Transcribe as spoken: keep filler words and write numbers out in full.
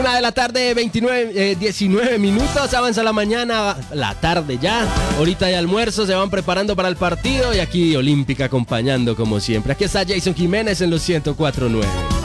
Una de la tarde, veintinueve, eh, diecinueve minutos, avanza la mañana, la tarde ya, ahorita de almuerzo, se van preparando para el partido y aquí Olímpica acompañando como siempre. Aquí está Jason Jiménez en los ciento cuatro punto nueve.